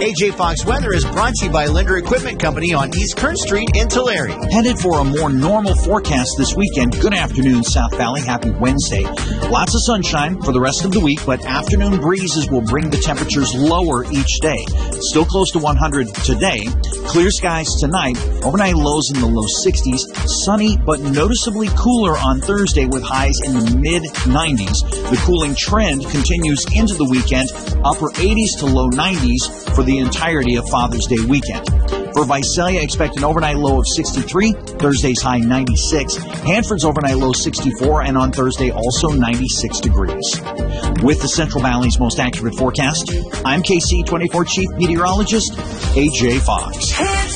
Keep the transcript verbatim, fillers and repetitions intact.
A J Fox Weather is brought to you by Linder Equipment Company on East Kern Street in Tulare. Headed for a more normal forecast this weekend. Good afternoon, South Valley. Happy Wednesday. Lots of sunshine for the rest of the week, but afternoon breezes will bring the temperatures lower each day. Still close to one hundred today. Clear skies tonight. Overnight lows in the low sixties. Sunny, but noticeably cooler on Thursday with highs in the mid nineties. The cooling trend continues into the weekend. Upper eighties to low nineties for the entirety of Father's Day weekend. For Visalia, expect an overnight low of sixty-three, Thursday's high ninety-six, Hanford's overnight low sixty-four, and on Thursday also ninety-six degrees. With the Central Valley's most accurate forecast, I'm K C twenty-four Chief Meteorologist A J Fox.